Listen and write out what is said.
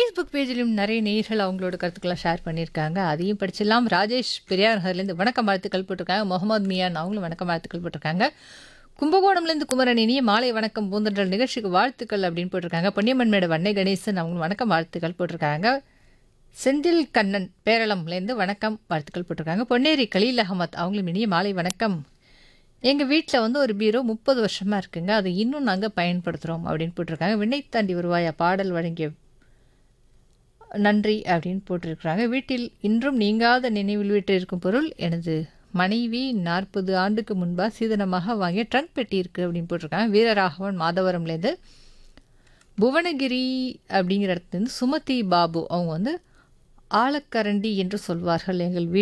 Facebook பேஜிலும் நிறைய நேயர்கள் அவங்களோட கருத்துக்களை ஷேர் பண்ணியிருக்காங்க. அதையும் படிச்சிடலாம். ராஜேஷ் பெரியார் நகர்லேருந்து வணக்கம் வாழ்த்துக்கள் போட்டிருக்காங்க. முகமது மியான் அவங்களும் வணக்கம் வாழ்த்துக்கள் போட்டிருக்காங்க. கும்பகோணம்லேருந்து குமரன் இனிய மாலை வணக்கம் பூந்தன்றல் நிகழ்ச்சிக்கு வாழ்த்துக்கள் அப்படின்னு போட்டிருக்காங்க. பொன்னியம்மன் மேடு வண்ணை கணேசன் அவங்களும் வணக்கம் வாழ்த்துக்கள் போட்டிருக்காங்க. செந்தில் கண்ணன் பேரளம்லேருந்து வணக்கம் வாழ்த்துக்கள் போட்டிருக்காங்க. பொன்னேரி கலீல் அகமத் அவங்களும் இனிய மாலை வணக்கம். எங்கள் வீட்டில் வந்து ஒரு பீரோ 30 வருஷமாக இருக்குங்க. அதை இன்னும் நாங்கள் பயன்படுத்துகிறோம் அப்படின்னு போட்டிருக்காங்க. விண்ணை தாண்டி வருவாயா பாடல் வழங்கிய நன்றி அப்படின்னு போட்டிருக்கிறாங்க. வீட்டில் இன்றும் நீங்காத நினைவில் வீட்டில் பொருள் எனது மனைவி 40 ஆண்டுக்கு முன்பாக சீதனமாக வாங்கிய ட்ரங்க் பெட்டி இருக்குது அப்படின்னு போட்டிருக்காங்க. வீரராகவன் மாதவரம்லேருந்து. புவனகிரி அப்படிங்கிற இடத்துலேருந்து சுமதி பாபு அவங்க வந்து ஆலக்கரண்டி என்று சொல்வார்கள் எங்கள்